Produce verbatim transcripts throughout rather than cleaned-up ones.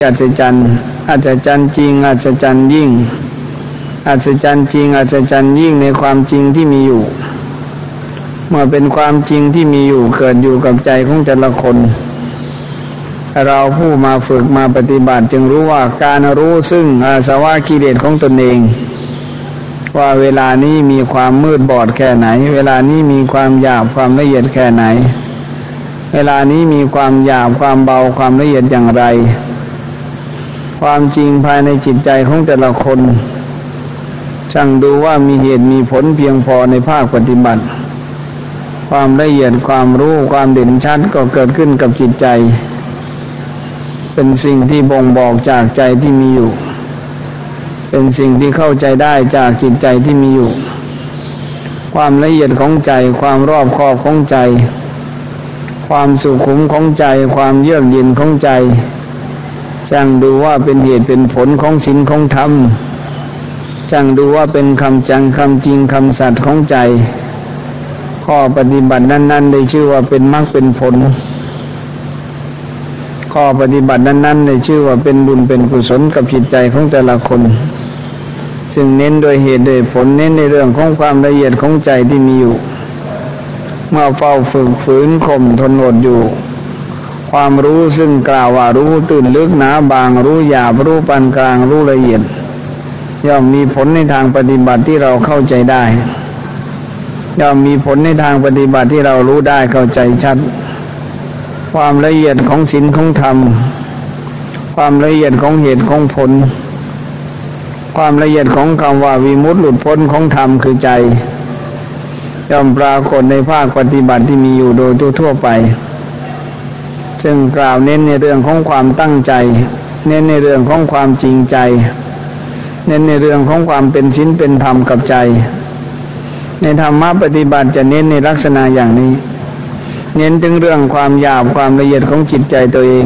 อัศจรรย์อัศจรรย์จริงอัศจรรย์ยิ่งอัศจรรย์จริงอัศจรรย์ยิ่งในความจริงที่มีอยู่เมื่อเป็นความจริงที่มีอยู่เกิดอยู่กับใจของแต่ละคนเราผู้มาฝึกมาปฏิบัติจึงรู้ว่าการรู้ซึ่งอาสวะกิเลสของตนเองว่าเวลานี้มีความมืดบอดแค่ไหนเวลานี้มีความหยาบความละเอียดแค่ไหนเวลานี้มีความหยาบความเบาความละเอียดอย่างไรความจริงภายในจิตใจของแต่ละคนช่างดูว่ามีเหตุมีผลเพียงพอในภาคปฏิบัติความละเอียดความรู้ความเด่นชัดก็เกิดขึ้นกับจิตใจเป็นสิ่งที่บ่งบอกจากใจที่มีอยู่เป็นสิ่งที่เข้าใจได้จากจิตใจที่มีอยู่ความละเอียดของใจความรอบคอบของใจความสุขุมของใจความเยือกเย็นของใจช่างดูว่าเป็นเหตุเป็นผลของศีลของธรรมช่างดูว่าเป็นคำจังคำจริงคำสัตย์ของใจข้อปฏิบัตินั้นๆได้ชื่อว่าเป็นมรรคเป็นผลข้อปฏิบัตินั้นๆได้ชื่อว่าเป็นบุญเป็นกุศลกับจิตใจของแต่ละคนซึ่งเน้นโดยเหตุโดยผลเน้นในเรื่องของความละเอียดของใจที่มีอยู่เมื่อเฝ้าฝึกฝืนข่มทนอดอยู่ความรู้ซึ่งกล่าวว่ารู้ตื่นลึกหนาบางรู้หยาบรู้ปานกลางรู้ละเอียดย่อมมีผลในทางปฏิบัติที่เราเข้าใจได้ย่อมมีผลในทางปฏิบัติที่เรารู้ได้เข้าใจชัดความละเอียดของศีลของธรรมความละเอียดของเหตุของผลความละเอียดของคำว่าวิมุตติหลุดพ้นของธรรมคือใจย่อมปรากฏในภาคปฏิบัติที่มีอยู่โดยทั่วไปซึ่งกล่าวเน้นในเรื่องของความตั้งใจเน้นในเรื่องของความจริงใจเน้นในเรื่องของความเป็นศีลเป็นธรรมกับใจในธรรมะปฏิบัติจะเน้นในลักษณะอย่างนี้เน้นถึงเรื่องความหยาบความละเอียดของจิตใจตัวเอง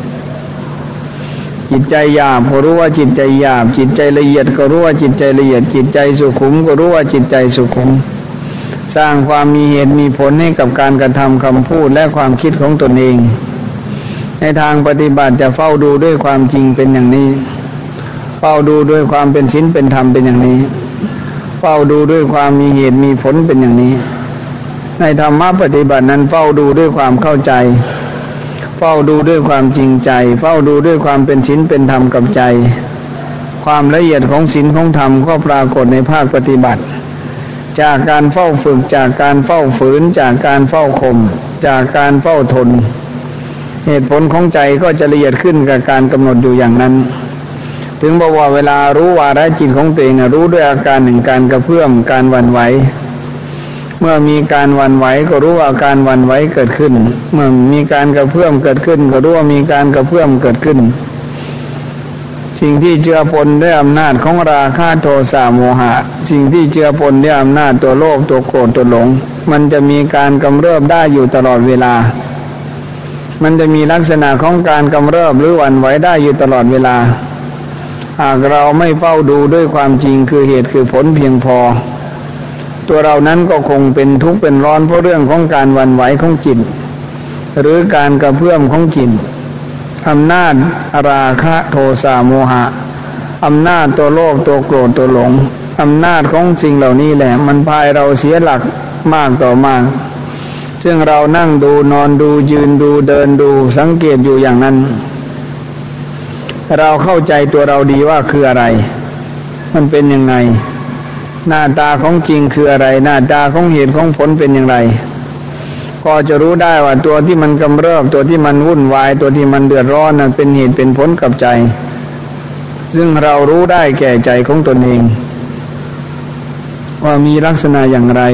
จิตใจหยาบก็รู้ว่าจิตใจหยาบจิตใจละเอียดก็รู้ว่าจิตใจละเอียดจิตใจสุขุมก็รู้ว่าจิตใจสุขุมสร้างความมีเหตุมีผลให้กับการกระทำคำพูดและความคิดของตนเองในทางปฏิบัติจะเฝ้าดูด้วยความจริงเป็นอย่างนี้เฝ้าดูด้วยความเป็นศีลเป็นธรรมเป็นอย่างนี้เฝ้าดูด้วยความมีเหตุมีผลเป็นอย่างนี้ในธรรมะปฏิบัตินั้นเฝ้าดูด้วยความเข้าใจเฝ้าดูด้วยความจริงใจเฝ้าดูด้วยความเป็นศีลเป็นธรรมกับใจความละเอียดของศีลของธรรมก็ปรากฏในภาคปฏิบัติจากการเฝ้าฝึกจากการเฝ้าฝืนจากการเฝ้าข่มจากการเฝ้าทนเหตุผลของใจก็จะละเอียดขึ้นกับการกำหนดอยู่อย่างนั้นถึงบอกว่าเวลารู้วาระจิตของตัวเองรู้ด้วยอาการหนึ่งการกระเพื่อมการหวั่นไหวเมื่อมีการหวั่นไหวก็รู้ว่าการหวั่นไหวเกิดขึ้นเมื่อมีการกระเพื่อมเกิดขึ้นก็รู้ว่ามีการกระเพื่อมเกิดขึ้นสิ่งที่เจือปนด้วยอำนาจของราคะโทสะโมหะสิ่งที่เจือปนด้วยอำนาจตัวโลภตัวโกรธตัวหลงมันจะมีการกำเริบได้อยู่ตลอดเวลามันจะมีลักษณะของการกำเริบหรือหวั่นไหวได้อยู่ตลอดเวลาหากเราไม่เฝ้าดูด้วยความจริงคือเหตุคือผลเพียงพอตัวเรานั้นก็คงเป็นทุกข์เป็นร้อนเพราะเรื่องของการหวั่นไหวของจิตหรือการกระเพื่อมของจิตอำนาจราคะโทสะโมหะอำนาจตัวโลภตัวโกรธตัวหลงอำนาจของสิ่งเหล่านี้แหละมันพายเราเสียหลักมากต่อมากซึ่งเรานั่งดูนอนดูยืนดูเดินดูสังเกตอยู่อย่างนั้นเราเข้าใจตัวเราดีว่าคืออะไรมันเป็นยังไงหน้าตาของจริงคืออะไรหน้าตาของเหตุของผลเป็นอย่างไรก็จะรู้ได้ว่าตัวที่มันกำเริบตัวที่มันวุ่นวายตัวที่มันเดือดร้อนนั้นเป็นเหตุเป็นผลกับใจซึ่งเรารู้ได้แก่ใจของตนเองว่ามีลักษณะอย่างไร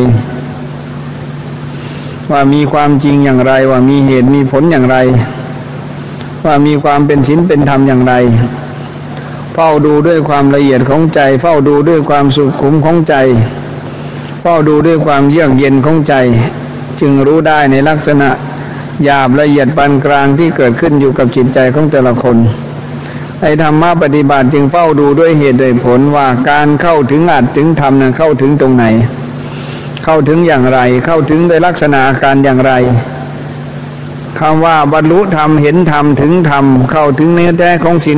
ว่ามีความจริงอย่างไรว่ามีเหตุมีผลอย่างไรว่ามีความเป็นศีลเป็นธรรมอย่างไรเฝ้าดูด้วยความละเอียดของใจเฝ้าดูด้วยความสุขุมของใจเฝ้าดูด้วยความเยือกเย็นของใจจึงรู้ได้ในลักษณะหยาบละเอียดปานกลางที่เกิดขึ้นอยู่กับจิตใจของแต่ละคนในธรรมะปฏิบัติจึงเฝ้าดูด้วยเหตุด้วยผลว่าการเข้าถึงอัตถึงธรรมนั้นเข้าถึงตรงไหนเข้าถึงอย่างไรเข้าถึงโดยลักษณะอาการอย่างไร คำว่าบรรลุธรรมเห็นธรรมถึงธรรมเข้าถึงเนื้อแท้ของศีล